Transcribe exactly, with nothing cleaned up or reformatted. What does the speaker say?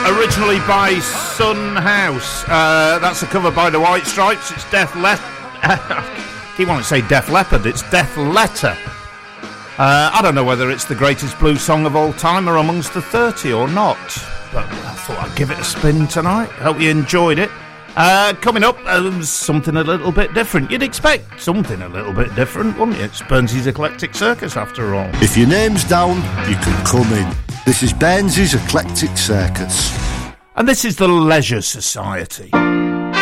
originally by Sun House. Uh, that's a cover by the White Stripes. It's Def Leppard. He won't say Def Leppard, it's Def Letter. Uh, I don't know whether it's the greatest blues song of all time or amongst the thirty or not, but I thought I'd give it a spin tonight. Hope you enjoyed it. Uh, coming up, um, something a little bit different. You'd expect something a little bit different, wouldn't you? It's Burnsy's Eclectic Circus, after all. If your name's down, you can come in. This is Burnsy's Eclectic Circus. And this is the Leisure Society.